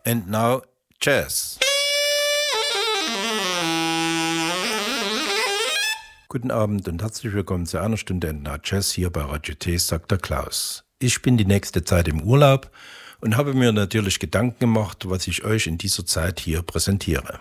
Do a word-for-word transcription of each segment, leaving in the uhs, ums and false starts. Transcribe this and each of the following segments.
And now, Jazz. Guten Abend und herzlich willkommen zu einer Stunde And Now Jazz hier bei Radio T, sagt der Klaus. Ich bin die nächste Zeit im Urlaub und habe mir natürlich Gedanken gemacht, was ich euch in dieser Zeit hier präsentiere.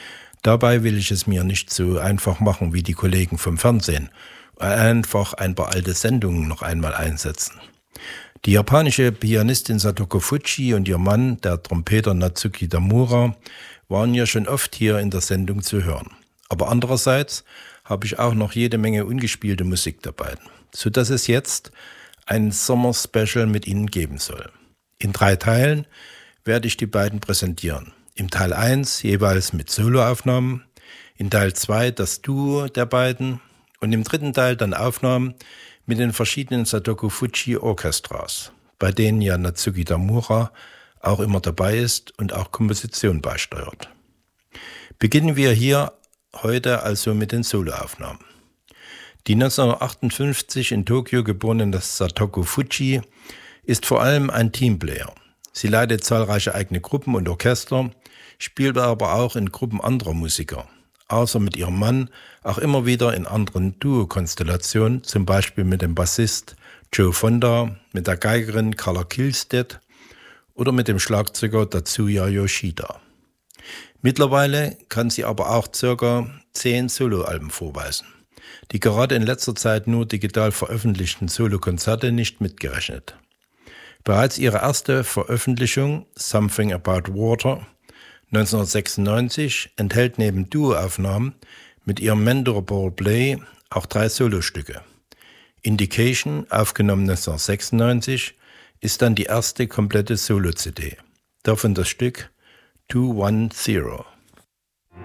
Dabei will ich es mir nicht so einfach machen wie die Kollegen vom Fernsehen und einfach ein paar alte Sendungen noch einmal einsetzen. Die japanische Pianistin Satoko Fujii und ihr Mann, der Trompeter Natsuki Tamura, waren ja schon oft hier in der Sendung zu hören. Aber andererseits habe ich auch noch jede Menge ungespielte Musik dabei, sodass es jetzt ein Sommer-Special mit ihnen geben soll. In drei Teilen werde ich die beiden präsentieren. Im Teil eins jeweils mit Soloaufnahmen, in Teil zwei das Duo der beiden und im dritten Teil dann Aufnahmen mit den verschiedenen Satoko Fujii Orchestras, bei denen ja Natsuki Tamura auch immer dabei ist und auch Komposition beisteuert. Beginnen wir hier heute also mit den Soloaufnahmen. Die neunzehnhundertachtundfünfzig in Tokio geborene Satoko Fujii ist vor allem ein Teamplayer. Sie leitet zahlreiche eigene Gruppen und Orchester, spielt aber auch in Gruppen anderer Musiker. Außer mit ihrem Mann auch immer wieder in anderen Duo-Konstellationen, zum Beispiel mit dem Bassist Joe Fonda, mit der Geigerin Carla Kihlstedt oder mit dem Schlagzeuger Tatsuya Yoshida. Mittlerweile kann sie aber auch circa zehn Soloalben vorweisen. Die gerade in letzter Zeit nur digital veröffentlichten Solokonzerte nicht mitgerechnet. Bereits ihre erste Veröffentlichung, Something About Water, neunzehnhundertsechsundneunzig, enthält neben Duoaufnahmen mit ihrem Mentor Paul Bley auch drei Solostücke. Indication, aufgenommen neunzehnhundertsechsundneunzig, ist dann die erste komplette Solo-C D. Davon das Stück two one zero.